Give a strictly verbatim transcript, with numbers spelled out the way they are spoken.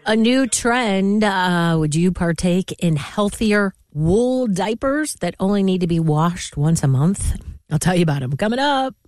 A new trend. Uh, would you partake in healthier wool diapers that only need to be washed once a month? I'll tell you about them coming up.